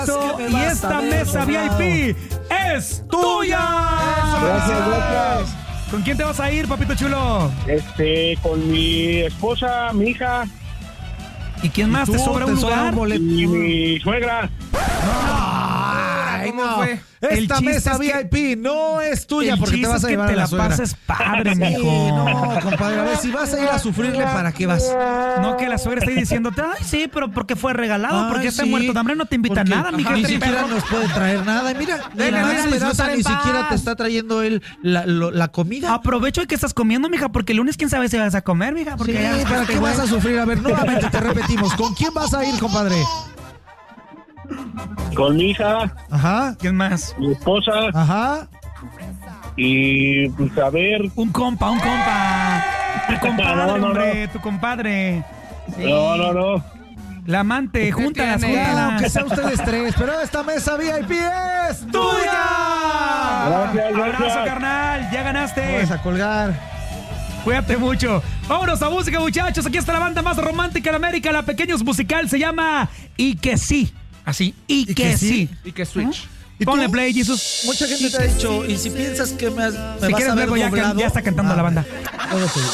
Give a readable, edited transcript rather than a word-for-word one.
Y esta mesa VIP es tuya. Gracias. ¿Con quién te vas a ir, papito chulo? Con mi esposa, mi hija ¿Y quién más? ¿Te sobra un lugar? y mi suegra. Ay, ¿Cómo no. fue? Esta El chiste mesa es que- VIP no es tuya El porque te chiste vas a es que llevar te a la la suegra. pases padre, Sí, mijo. no, compadre. A ver, si vas a ir a sufrirle, ¿para qué vas? No, que la suegra esté diciéndote, ay, sí, pero porque fue regalado, porque está sí, muerto de hambre, no te invita porque nada, mija. Ni este siquiera perro. nos puede traer nada. Mira, Déjame Esperanza disfrutar en ni siquiera paz. te está trayendo él la comida. Aprovecho que estás comiendo, mija, porque el lunes quién sabe si vas a comer, mija. Porque Sí, ya ves que ¿para este qué güey- vas a sufrir? A ver, nuevamente te repetimos. ¿Con quién vas a ir, compadre? Con mi hija, Ajá, ¿Quién más? mi esposa ajá. y pues a ver. Un compa. Tu compadre, No. hombre, tu compadre. No. La amante, júntalas, Ya, aunque júntalas. sea ustedes tres, pero esta mesa VIP es ¡Tuya! Gracias. Abrazo, carnal, ya ganaste. Vamos a colgar. Cuídate mucho. Vámonos a música, muchachos. Aquí está la banda más romántica de América, la Pequeños Musical. Se llama Y que sí. Así, y que sí. Y que switch. ¿Y Ponle tú? play, Jesus. Mucha gente te ha dicho, y si piensas que me Si vas quieres a ver luego ya, doblado, ya está cantando la banda. todo ok.